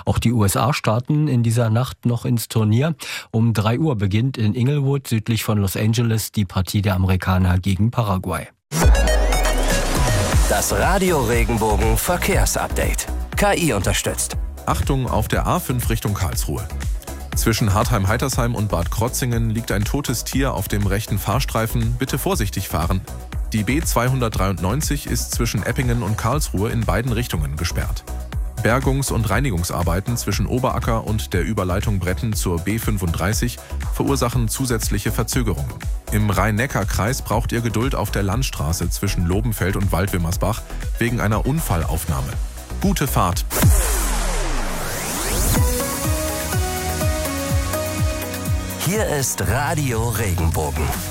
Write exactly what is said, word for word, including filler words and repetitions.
Auch die U S A starten in dieser Nacht noch ins Turnier. Um drei Uhr beginnt in Inglewood südlich von Los Angeles die Partie der Amerikaner gegen Paraguay. Das Radio Regenbogen Verkehrsupdate. K I unterstützt. Achtung auf der A fünf Richtung Karlsruhe. Zwischen Hartheim-Heitersheim und Bad Krotzingen liegt ein totes Tier auf dem rechten Fahrstreifen. Bitte vorsichtig fahren. Die B zweihundertdreiundneunzig ist zwischen Eppingen und Karlsruhe in beiden Richtungen gesperrt. Bergungs- und Reinigungsarbeiten zwischen Oberacker und der Überleitung Bretten zur B fünfunddreißig verursachen zusätzliche Verzögerungen. Im Rhein-Neckar-Kreis braucht ihr Geduld auf der Landstraße zwischen Lobenfeld und Waldwimmersbach wegen einer Unfallaufnahme. Gute Fahrt! Hier ist Radio Regenbogen.